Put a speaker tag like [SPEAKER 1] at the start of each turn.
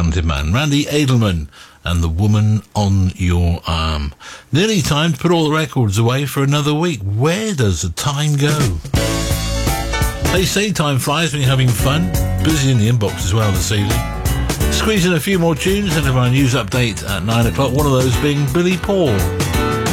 [SPEAKER 1] talented man, Randy Edelman, and The Woman on Your Arm. Nearly time to put all the records away for another week. Where does the time go? They say time flies when you're having fun. Busy in the inbox as well this evening. Squeeze in a few more tunes and have our news update at 9 o'clock, one of those being Billy Paul.